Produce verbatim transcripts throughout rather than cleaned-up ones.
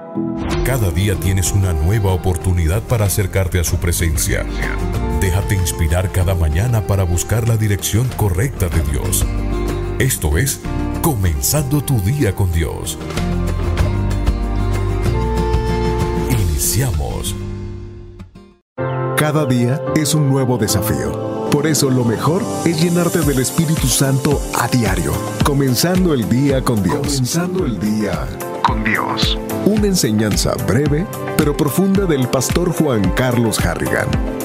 Cada día tienes una nueva oportunidad para acercarte a su presencia. Déjate inspirar cada mañana para buscar la dirección correcta de Dios. Esto es Comenzando tu día con Dios. Iniciamos. Cada día es un nuevo desafío. Por eso lo mejor es llenarte del Espíritu Santo a diario. Comenzando el día con Dios. Comenzando el día con Dios. Una enseñanza breve pero profunda del pastor Juan Carlos Harrigan.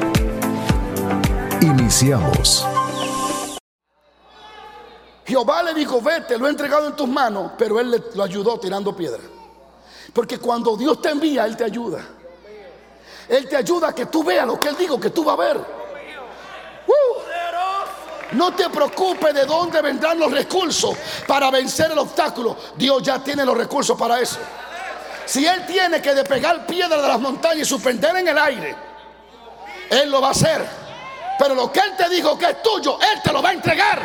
Iniciamos. Jehová le dijo: vete, lo he entregado en tus manos, pero él le, lo ayudó tirando piedra. Porque cuando Dios te envía, Él te ayuda. Él te ayuda a que tú veas lo que Él dijo que tú vas a ver. Uh. No te preocupes de dónde vendrán los recursos para vencer el obstáculo. Dios ya tiene los recursos para eso. Si Él tiene que despegar piedras de las montañas y suspender en el aire, Él lo va a hacer. Pero lo que Él te dijo que es tuyo, Él te lo va a entregar.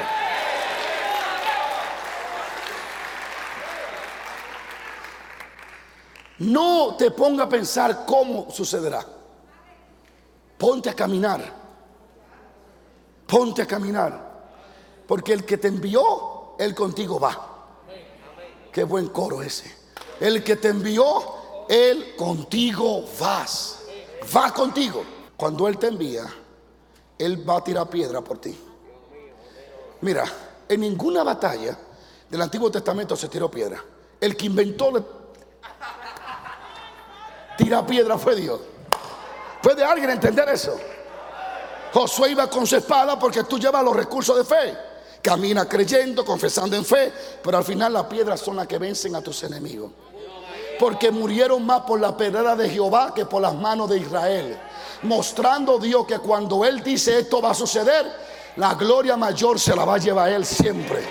No te ponga a pensar cómo sucederá. Ponte a caminar. Ponte a caminar. Porque el que te envió, Él contigo va. Qué buen coro ese. El que te envió, Él contigo vas. Va contigo. Cuando Él te envía, Él va a tirar piedra por ti. Mira, en ninguna batalla del Antiguo Testamento se tiró piedra. El que inventó la tirar piedra fue Dios. ¿Puede alguien entender eso? Josué iba con su espada porque tú llevas los recursos de fe. Camina creyendo, confesando en fe, pero al final las piedras son las que vencen a tus enemigos. Porque murieron más por la pedrada de Jehová que por las manos de Israel. Mostrando Dios que cuando Él dice esto va a suceder, la gloria mayor se la va a llevar Él siempre.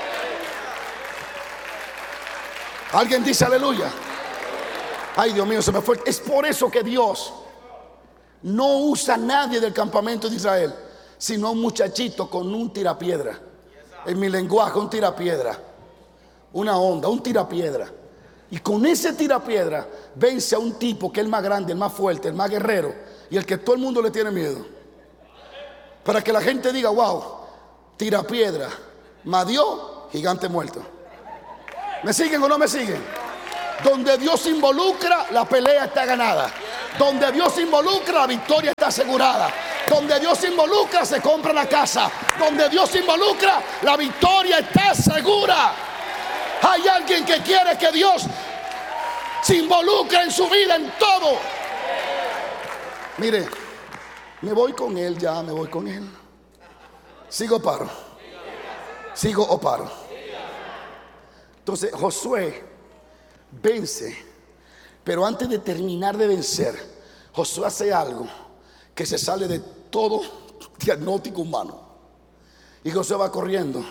¿Alguien dice aleluya? Ay, Dios mío, se me fue. Es por eso que Dios no usa a nadie del campamento de Israel, sino a un muchachito con un tirapiedra. En mi lenguaje, un tirapiedra, una onda, un tirapiedra. Y con ese tirapiedra vence a un tipo que es el más grande, el más fuerte, el más guerrero, y el que todo el mundo le tiene miedo. Para que la gente diga: wow, tirapiedra, Madió, gigante muerto. ¿Me siguen o no me siguen? Donde Dios se involucra, la pelea está ganada. Donde Dios se involucra, la victoria está asegurada. Donde Dios se involucra, se compra la casa. Donde Dios se involucra, la victoria está segura. Hay alguien que quiere que Dios se involucre en su vida, en todo. Mire, me voy con Él ya, me voy con Él. Sigo o paro. Sigo o paro. Entonces Josué vence, pero antes de terminar de vencer, Josué hace algo que se sale de todo diagnóstico humano. Y Josué va corriendo,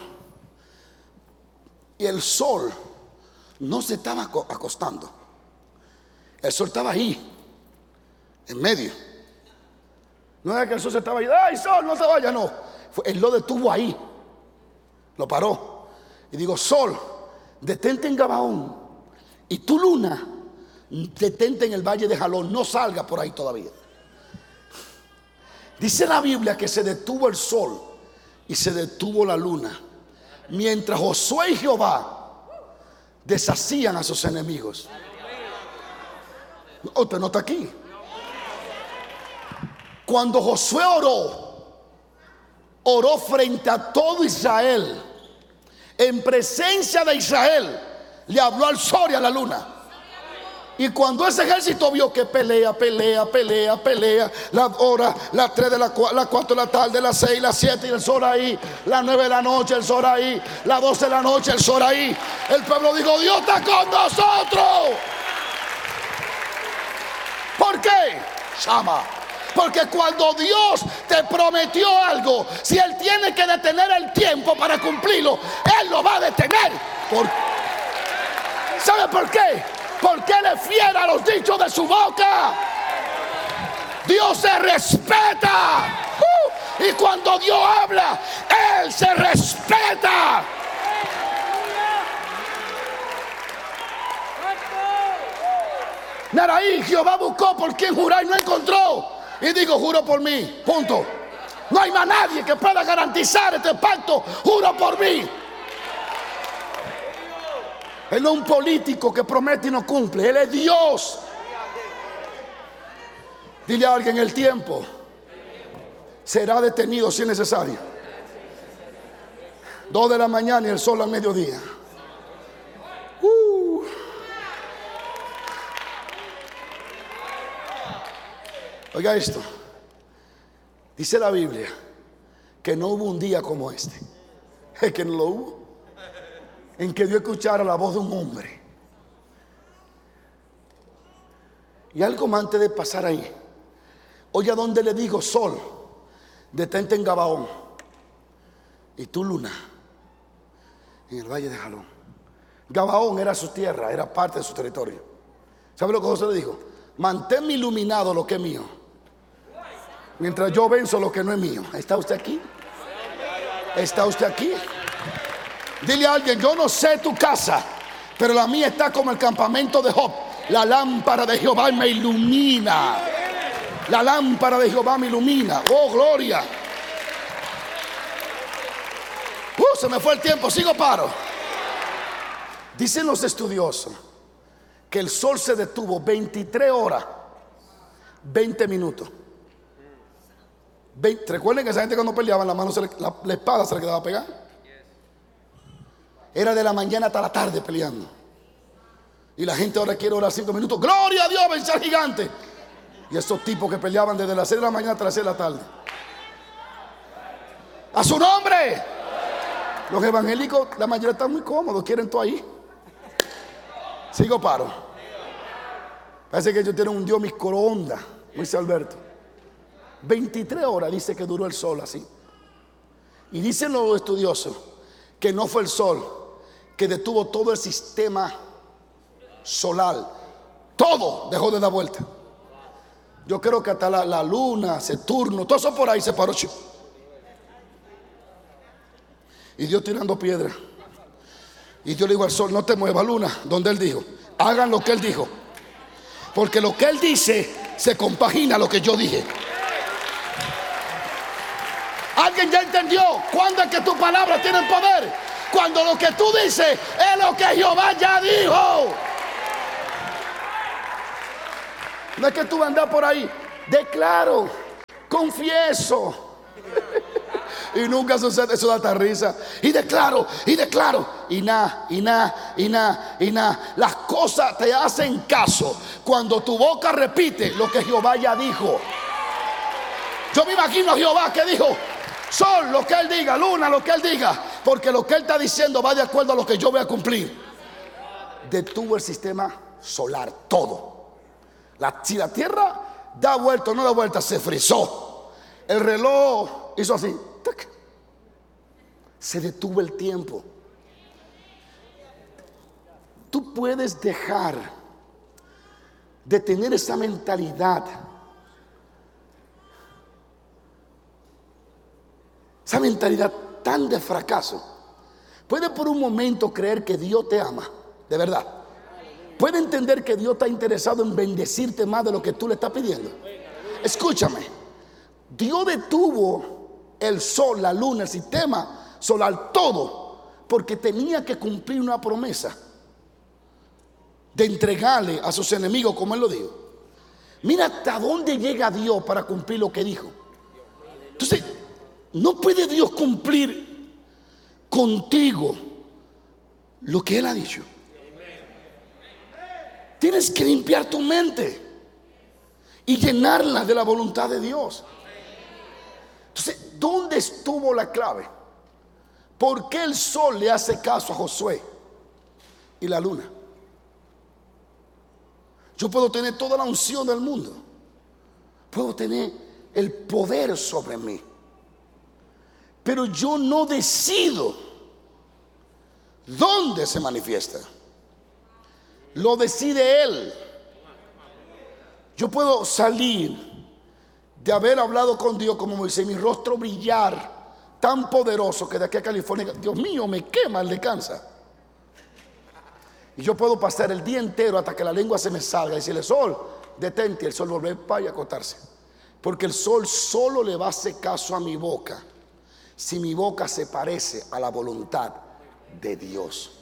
y el sol no se estaba acostando. El sol estaba ahí, en medio. No era que el sol se estaba ahí: ¡ay, sol, no te vayas! No, él lo detuvo ahí, lo paró y digo: sol, detente en Gabaón. Y tu luna, detente en el valle de Jalón, no salga por ahí todavía. Dice la Biblia que se detuvo el sol y se detuvo la luna, mientras Josué y Jehová deshacían a sus enemigos. Usted no está aquí. Cuando Josué oró, oró frente a todo Israel, en presencia de Israel. Le habló al sol y a la luna. Y cuando ese ejército vio que pelea, pelea, pelea, pelea, la hora, las tres de la, las cuatro de la tarde, las seis, las siete y el sol ahí, las nueve de la noche, el sol ahí, las doce de la noche, el sol ahí, el pueblo dijo: Dios está con nosotros. ¿Por qué? Llama. Porque cuando Dios te prometió algo, si Él tiene que detener el tiempo para cumplirlo, Él lo va a detener. ¿Por qué? ¿Sabe por qué? Porque Él es fiel a los dichos de su boca. Dios se respeta. Uh, y cuando Dios habla, Él se respeta. Naraí, Jehová buscó por quien jurar y no encontró. Y digo, juro por mí, punto. No hay más nadie que pueda garantizar este pacto. Juro por mí. Él no es un político que promete y no cumple. Él es Dios. Dile a alguien: el tiempo será detenido si es necesario. Dos de la mañana y el sol al mediodía. Uh. Oiga esto. Dice la Biblia que no hubo un día como este. Es que no lo hubo. En que Dios escuchara la voz de un hombre. Y algo más antes de pasar ahí. Oye, a donde le digo: sol, detente en Gabaón. Y tú, luna, en el valle de Jalón. Gabaón era su tierra, era parte de su territorio. ¿Sabe lo que José le dijo? Manténme iluminado lo que es mío, mientras yo venzo lo que no es mío. ¿Está usted aquí? ¿Está usted aquí? Dile a alguien: yo no sé tu casa, pero la mía está como el campamento de Job. La lámpara de Jehová me ilumina. La lámpara de Jehová me ilumina. Oh, gloria. Uh, se me fue el tiempo, sigo paro. Dicen los estudiosos que el sol se detuvo veintitrés horas, veinte minutos. veinte, recuerden que esa gente cuando peleaban la mano se le, la, la espada se le quedaba pegada. Era de la mañana hasta la tarde peleando. Y la gente ahora quiere orar cinco minutos. Gloria a Dios, vencer al gigante. Y esos tipos que peleaban desde las seis de la mañana hasta las seis de la tarde. A su nombre. Los evangélicos, la mayoría están muy cómodos, quieren todo ahí. Sigo paro. Parece que ellos tienen un Dios microondas, dice Alberto. veintitrés horas dice que duró el sol así. Y dicen los estudiosos que no fue el sol que detuvo todo el sistema solar. Todo dejó de dar vuelta. Yo creo que hasta la, la luna, Saturno, todo eso por ahí se paró. Y Dios tirando piedra. Y Dios le dijo al sol: no te muevas, luna, donde él dijo. Hagan lo que él dijo, porque lo que él dice se compagina a lo que yo dije. ¿Alguien ya entendió cuándo es que tus palabras tienen poder? Cuando lo que tú dices es lo que Jehová ya dijo. No es que tú andas por ahí: declaro, confieso. Y nunca sucede, eso da hasta risa. Y declaro, y declaro, y nada, y nada, y nada, y nada. Las cosas te hacen caso cuando tu boca repite lo que Jehová ya dijo. Yo me imagino a Jehová que dijo: sol, lo que él diga; luna, lo que él diga, porque lo que él está diciendo va de acuerdo a lo que yo voy a cumplir. Detuvo el sistema solar, todo. La, si la tierra da vuelta o no da vuelta, se frizó. El reloj hizo así, ¡tac! Se detuvo el tiempo. Tú puedes dejar de tener esa mentalidad, esa mentalidad tan de fracaso. Puede por un momento creer que Dios te ama, de verdad. Puede entender que Dios está interesado en bendecirte más de lo que tú le estás pidiendo. Escúchame, Dios detuvo el sol, la luna, el sistema solar, todo, porque tenía que cumplir una promesa de entregarle a sus enemigos, como él lo dijo. Mira hasta dónde llega Dios para cumplir lo que dijo. Entonces, no puede Dios cumplir contigo lo que él ha dicho. Tienes que limpiar tu mente y llenarla de la voluntad de Dios. Entonces, ¿dónde estuvo la clave? ¿Por qué el sol le hace caso a Josué y la luna? Yo puedo tener toda la unción del mundo, puedo tener el poder sobre mí, pero yo no decido dónde se manifiesta. Lo decide Él. Yo puedo salir de haber hablado con Dios como Moisés, mi rostro brillar tan poderoso que de aquí a California, Dios mío, me quema el de Kansas. Y yo puedo pasar el día entero hasta que la lengua se me salga y decirle: sol, detente, y el sol vuelve para y acotarse. Porque el sol solo le va a hacer caso a mi boca si mi boca se parece a la voluntad de Dios.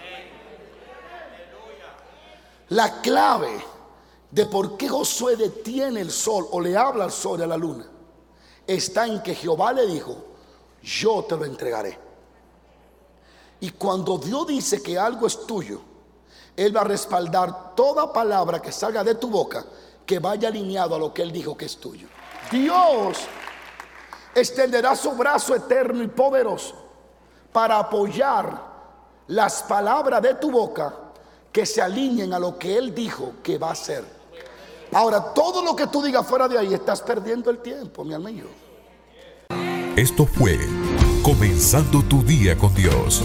La clave de por qué Josué detiene el sol o le habla al sol y a la luna está en que Jehová le dijo: yo te lo entregaré. Y cuando Dios dice que algo es tuyo, Él va a respaldar toda palabra que salga de tu boca que vaya alineado a lo que Él dijo que es tuyo. Dios extenderá su brazo eterno y poderoso para apoyar las palabras de tu boca que se alineen a lo que Él dijo que va a hacer. Ahora, todo lo que tú digas fuera de ahí, estás perdiendo el tiempo, mi amigo. Esto fue Comenzando tu Día con Dios.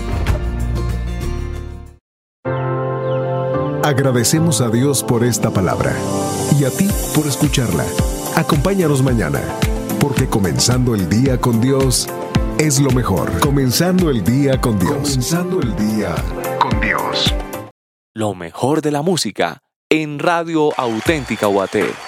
Agradecemos a Dios por esta palabra y a ti por escucharla. Acompáñanos mañana, porque comenzando el día con Dios es lo mejor. Comenzando el día con Dios. Comenzando el día con Dios. Lo mejor de la música en Radio Auténtica U A T.